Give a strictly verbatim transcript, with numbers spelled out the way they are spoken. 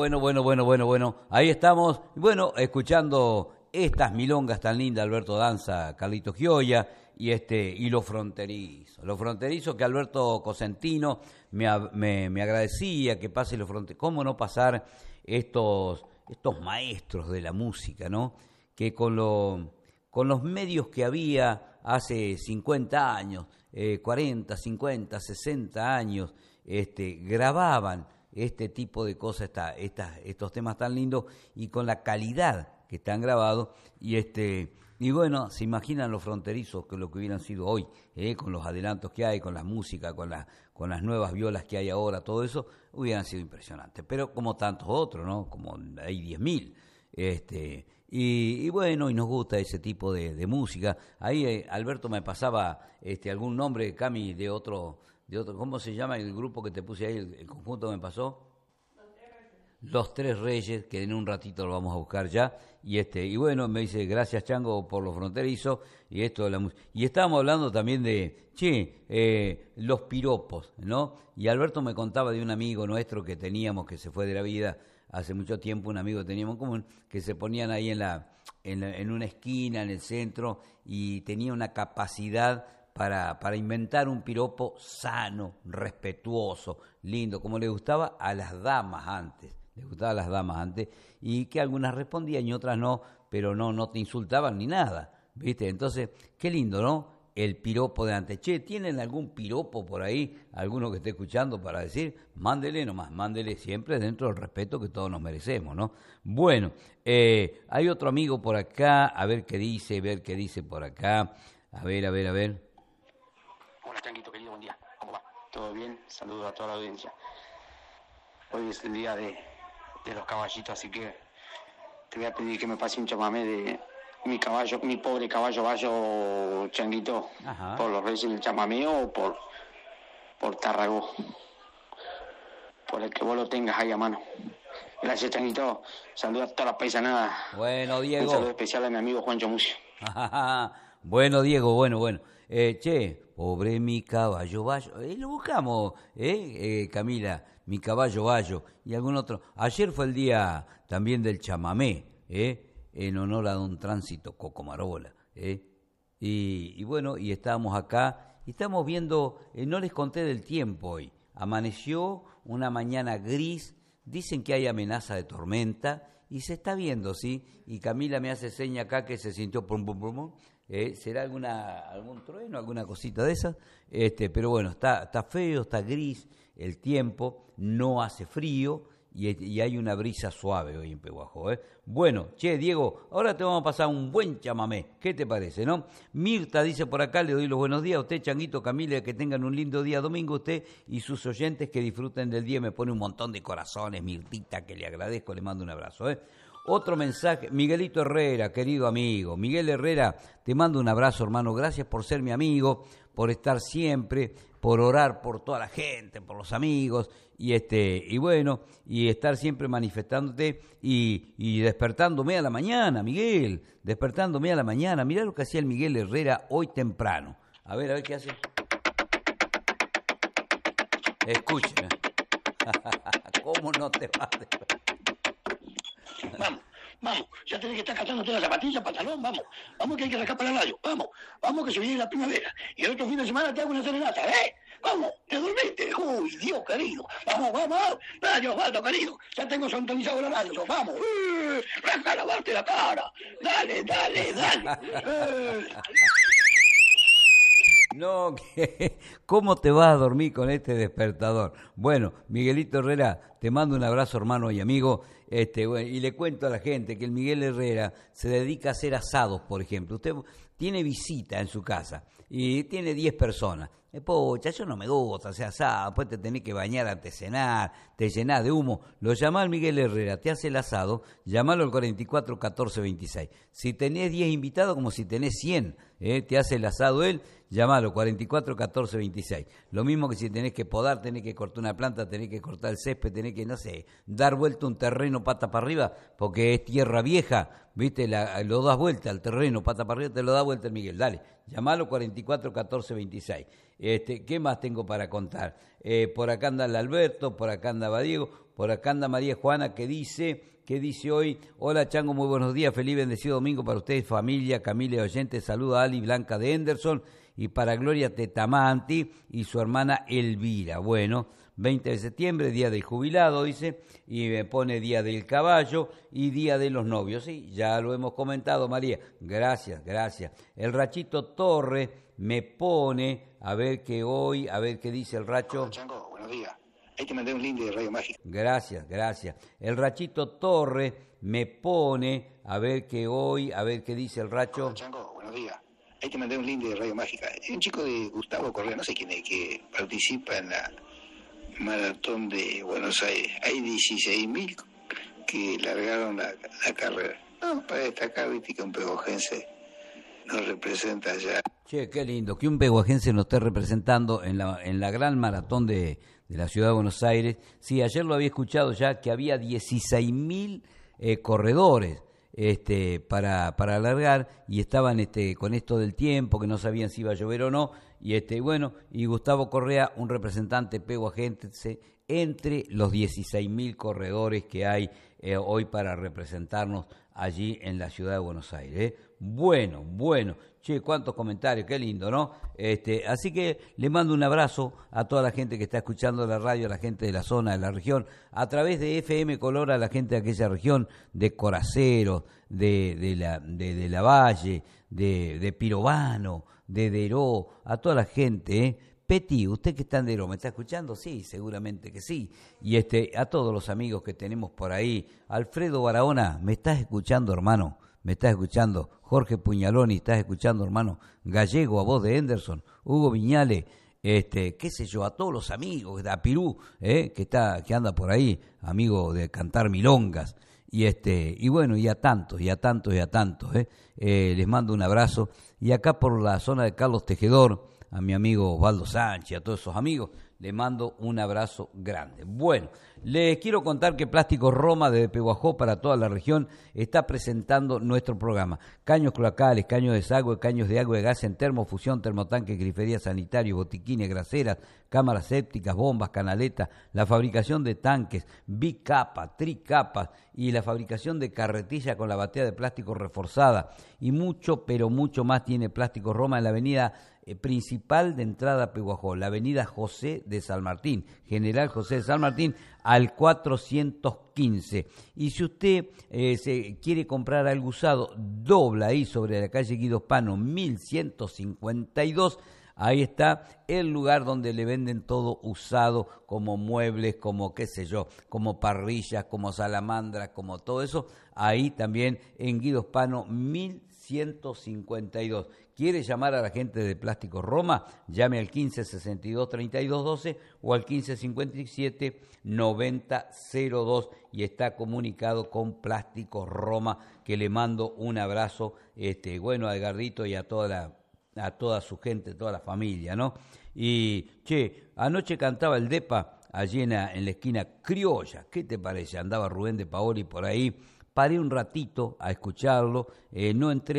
bueno, bueno, bueno, bueno, bueno. Ahí estamos, bueno, escuchando estas milongas tan lindas, Alberto Danza, Carlito Gioia y este y Los Fronterizos. Los Fronterizos que Alberto Cosentino me, me, me agradecía que pase los fronterizos. ¿Cómo no pasar estos, estos maestros de la música, ¿no? Que con, lo, con los medios que había hace cincuenta años, eh, cuarenta, cincuenta, sesenta años, este, grababan este tipo de cosas, esta, esta, estos temas tan lindos y con la calidad que están grabados y este y bueno, se imaginan los fronterizos que lo que hubieran sido hoy, eh, con los adelantos que hay, con la música, con la, con las nuevas violas que hay ahora, todo eso hubieran sido impresionantes, pero como tantos otros, ¿no? Como hay diez mil, este y, y bueno, y nos gusta ese tipo de, de música. Ahí eh, Alberto me pasaba este algún nombre, Cami, de otro de otro, ¿cómo se llama el grupo que te puse ahí, el, el conjunto me pasó? Los Tres Reyes, que en un ratito lo vamos a buscar ya, y este y bueno, me dice, gracias Chango por los fronterizos, y esto de la música. Y estábamos hablando también de, che, eh, los piropos, ¿no? Y Alberto me contaba de un amigo nuestro que teníamos, que se fue de la vida hace mucho tiempo, un amigo que teníamos en común, que se ponían ahí en, la, en, la, en una esquina, en el centro, y tenía una capacidad Para, para inventar un piropo sano, respetuoso, lindo, como le gustaba a las damas antes, le gustaba a las damas antes, y que algunas respondían y otras no, pero no, no te insultaban ni nada, ¿viste? Entonces, qué lindo, ¿no? El piropo de antes. Che, ¿tienen algún piropo por ahí, alguno que esté escuchando para decir? Mándele nomás, mándele siempre dentro del respeto que todos nos merecemos, ¿no? Bueno, eh, hay otro amigo por acá, a ver qué dice, a ver qué dice por acá, a ver, a ver, a ver. Hola, Changuito, querido, buen día. ¿Cómo va? ¿Todo bien? Saludos a toda la audiencia. Hoy es el día de, de los caballitos, así que te voy a pedir que me pase un chamamé de mi caballo, mi pobre caballo Bayo, Changuito. Ajá. Por los Reyes del Chamamé o por, por Tarragó. Por el que vos lo tengas ahí a mano. Gracias, Changuito. Saludos a todas las paisanadas. Bueno, Diego. Un saludo especial a mi amigo Juancho Mucio. Bueno, Diego, bueno, bueno. Eh, che, pobre mi caballo Bayo. Eh, lo buscamos, ¿eh? eh, Camila, mi caballo Bayo y algún otro. Ayer fue el día también del chamamé, ¿eh? En honor a don Tránsito Cocomarola, ¿eh? Y, y bueno, y estábamos acá y estamos viendo, eh, no les conté del tiempo hoy. Amaneció una mañana gris, dicen que hay amenaza de tormenta y se está viendo, ¿sí? Y Camila me hace seña acá que se sintió pum, pum, pum, pum. Eh, ¿Será alguna algún trueno, alguna cosita de esas? Este, pero bueno, está, está feo, está gris el tiempo, no hace frío y, y hay una brisa suave hoy en Pehuajó, ¿eh? Bueno, che, Diego, ahora te vamos a pasar un buen chamamé. ¿Qué te parece, no? Mirta dice por acá, le doy los buenos días a usted, Changuito, Camila, que tengan un lindo día domingo usted y sus oyentes que disfruten del día. Me pone un montón de corazones, Mirtita, que le agradezco, le mando un abrazo, ¿eh? Otro mensaje, Miguelito Herrera, querido amigo. Miguel Herrera, te mando un abrazo, hermano. Gracias por ser mi amigo, por estar siempre, por orar por toda la gente, por los amigos, y este y bueno, y estar siempre manifestándote y, y despertándome a la mañana, Miguel, despertándome a la mañana. Mirá lo que hacía el Miguel Herrera hoy temprano. A ver, a ver qué hace. Escuchen. ¿eh? ¿Cómo no te va a despertar? Vamos, vamos, ya tenés que estar cantando todas las zapatillas, pantalón, vamos, vamos que hay que sacar para la radio, vamos, vamos que se viene la primavera, y el otro fin de semana te hago una serenata, ¿eh? Vamos, ¿te dormiste? Uy, Dios querido, vamos, vamos, radio Osvaldo querido, ya tengo sintonizado la radio, vamos, ¡eh! ¡Raja, lavarte la cara! Dale, dale, dale, ¡eh! No, ¿cómo te vas a dormir con este despertador? Bueno, Miguelito Herrera, te mando un abrazo, hermano y amigo. Este, bueno, y le cuento a la gente que el Miguel Herrera se dedica a hacer asados, por ejemplo. Usted tiene visita en su casa y tiene diez personas. Eh, pocha, yo no me gusta hacer asado, después te tenés que bañar antes de cenar, te llenás de humo. Lo llamás al Miguel Herrera, te hace el asado, llamalo al cuarenta y cuatro catorce veintiséis. Si tenés diez invitados, como si tenés cien, eh, te hace el asado él, llamalo cuarenta y cuatro catorce veintiséis. Lo mismo que si tenés que podar, tenés que cortar una planta, tenés que cortar el césped, tenés que, no sé, dar vuelta un terreno pata para arriba, porque es tierra vieja. viste, la, lo das vuelta al terreno, pata para arriba, te lo da vuelta el Miguel. Dale, llamalo cuarenta y cuatro catorce veintiséis. Este, ¿qué más tengo para contar? Eh, por acá anda el Alberto, por acá anda Diego, por acá anda María Juana que dice, que dice hoy, hola Chango, muy buenos días, feliz bendecido domingo para ustedes, familia, Camila y oyentes, saluda a Ali Blanca de Henderson y para Gloria Tetamanti y su hermana Elvira. Bueno, veinte de septiembre, día del jubilado, dice, y me pone día del caballo y día de los novios. Sí, ya lo hemos comentado, María. Gracias, gracias. El Rachito Torre me pone, a ver qué hoy, a ver qué dice el Racho. Hola, Chango, buenos días. Hay que mandar un link de Radio Mágica. Gracias, gracias. El Rachito Torre me pone, a ver qué hoy, a ver qué dice el Racho. Hola, Chango, buenos días. Hay que mandar un link de Radio Mágica. Es un chico de Gustavo Correa, no sé quién es, que participa en la maratón de Buenos Aires. Hay dieciséis mil que largaron la, la carrera. No, para destacar, viste que un pegojense nos representa allá. Che, qué lindo, que un peguajense nos esté representando en la, en la gran maratón de, de la ciudad de Buenos Aires. Sí, ayer lo había escuchado ya, que había dieciséis mil eh, corredores este, para, para alargar y estaban este, con esto del tiempo, que no sabían si iba a llover o no. Y este bueno, y Gustavo Correa, un representante peguajense entre los dieciséis mil corredores que hay eh, hoy para representarnos allí en la ciudad de Buenos Aires. ¿eh? Bueno, bueno, che, cuántos comentarios, qué lindo, ¿no? Este, así que le mando un abrazo a toda la gente que está escuchando la radio, a la gente de la zona, de la región, a través de F M Color, a la gente de aquella región, de Coracero, de, de, la, de, de la Valle, de, de Pirovano, de Deró, a toda la gente, ¿eh? Peti, usted que está en Deró, ¿me está escuchando? Sí, seguramente que sí. Y este, a todos los amigos que tenemos por ahí. Alfredo Barahona, ¿me estás escuchando, hermano? ¿Me estás escuchando? Jorge Puñaloni, ¿estás escuchando, hermano? Gallego, a voz de Henderson. Hugo Viñale, este, qué sé yo, a todos los amigos, a Pirú, ¿eh? que está, que anda por ahí, amigo de cantar milongas. Y este, y bueno, y a tantos, y a tantos, y a tantos, ¿eh? Eh, les mando un abrazo. Y acá por la zona de Carlos Tejedor, a mi amigo Osvaldo Sánchez, a todos esos amigos, les mando un abrazo grande. Bueno, les quiero contar que Plástico Roma de Pehuajó para toda la región está presentando nuestro programa. Caños cloacales, caños de desagüe, caños de agua de gas en termofusión, termotanque, grifería sanitario, botiquines, graseras, cámaras sépticas, bombas, canaletas, la fabricación de tanques, bicapa, tricapas y la fabricación de carretilla con la batea de plástico reforzada y mucho, pero mucho más tiene Plástico Roma en la avenida eh, principal de entrada a Pehuajó, la avenida José de San Martín, General José de San Martín al cuatrocientos quince. Y si usted eh, se quiere comprar algo usado, dobla ahí sobre la calle Guido Pano mil ciento cincuenta y dos. Ahí está el lugar donde le venden todo usado, como muebles, como qué sé yo, como parrillas, como salamandras, como todo eso. Ahí también en Guido Pano mil ciento cincuenta y dos. ¿Quiere llamar a la gente de Plástico Roma? Llame al quince sesenta y dos treinta y dos doce o al quince cincuenta y siete noventa cero dos y está comunicado con Plástico Roma, que le mando un abrazo, este, bueno, a Edgardito y a toda la a toda su gente, toda la familia, ¿no? Y, che, anoche cantaba el Depa allí en la, en la esquina Criolla. ¿Qué te parece? Andaba Rubén de Paoli por ahí. Paré un ratito a escucharlo, eh, no entré